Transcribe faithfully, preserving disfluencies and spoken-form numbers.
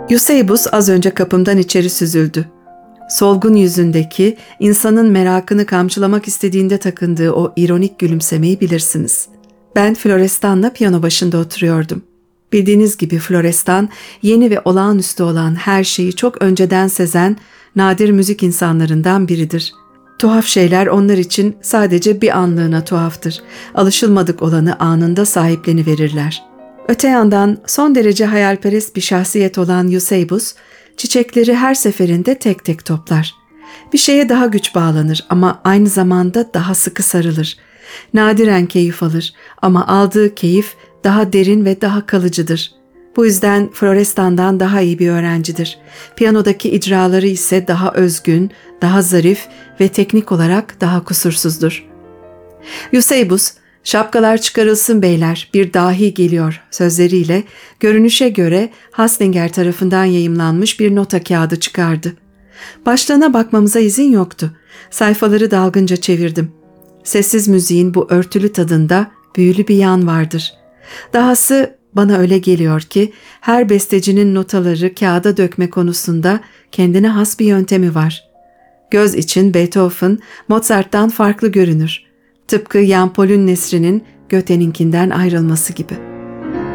Eusebius az önce kapımdan içeri süzüldü. Solgun yüzündeki, insanın merakını kamçılamak istediğinde takındığı o ironik gülümsemeyi bilirsiniz. Ben Florestan'la piyano başında oturuyordum. Bildiğiniz gibi Florestan, yeni ve olağanüstü olan her şeyi çok önceden sezen nadir müzik insanlarından biridir. Tuhaf şeyler onlar için sadece bir anlığına tuhaftır. Alışılmadık olanı anında sahipleniverirler. Öte yandan son derece hayalperest bir şahsiyet olan Eusebius, çiçekleri her seferinde tek tek toplar. Bir şeye daha güç bağlanır ama aynı zamanda daha sıkı sarılır. Nadiren keyif alır ama aldığı keyif daha derin ve daha kalıcıdır. Bu yüzden Florestan'dan daha iyi bir öğrencidir. Piyanodaki icraları ise daha özgün, daha zarif ve teknik olarak daha kusursuzdur. Eusebius, "Şapkalar çıkarılsın beyler, bir dahi geliyor" sözleriyle görünüşe göre Haslinger tarafından yayımlanmış bir nota kağıdı çıkardı. Başlığına bakmamıza izin yoktu. Sayfaları dalgınca çevirdim. Sessiz müziğin bu örtülü tadında büyülü bir yan vardır. Dahası bana öyle geliyor ki her bestecinin notaları kağıda dökme konusunda kendine has bir yöntemi var. Göz için Beethoven, Mozart'tan farklı görünür. Tıpkı Jan Paul'un nesrinin Goethe'ninkinden ayrılması gibi.